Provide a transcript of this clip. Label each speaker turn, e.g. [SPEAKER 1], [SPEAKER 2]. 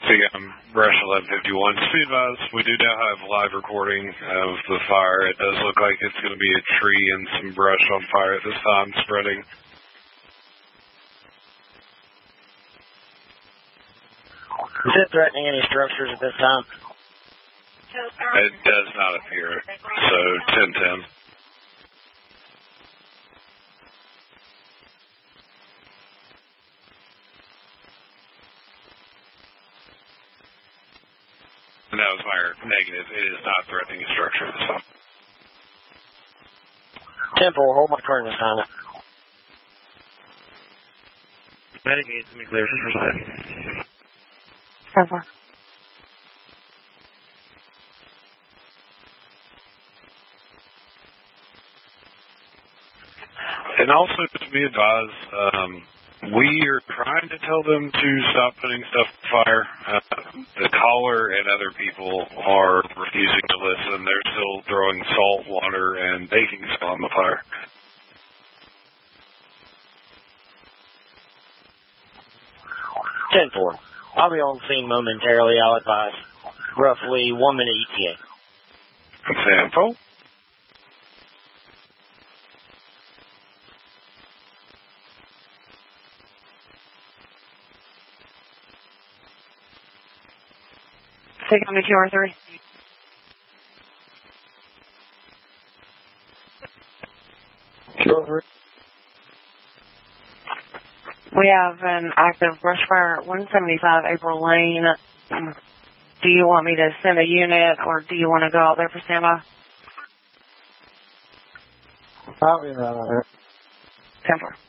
[SPEAKER 1] Brush 1151. Just be advised, we do now have live recording of the fire. It does look like it's going to be a tree and some brush on fire at this time, spreading.
[SPEAKER 2] Is it threatening any structures at this time?
[SPEAKER 1] It does not appear. So, 1010. And that was my negative. It is not threatening a structure at this time.
[SPEAKER 2] 10-4, hold my coordinates on it.
[SPEAKER 3] Medic needs to be clear for side.
[SPEAKER 4] 10-4.
[SPEAKER 1] And also, to be advised, we are trying to tell them to stop putting stuff on fire. The caller and other people are refusing to listen. They're still throwing salt, water, and baking soda on the fire.
[SPEAKER 2] 10-4. I'll be on scene momentarily. I'll advise. Roughly 1 minute ETA.
[SPEAKER 1] Example.
[SPEAKER 4] Take on me 2R3. We have an active brush fire at 175 April Lane. Do you want me to send a unit, or do you want to go out there for standby?
[SPEAKER 2] I'll be around there.
[SPEAKER 4] 10-4.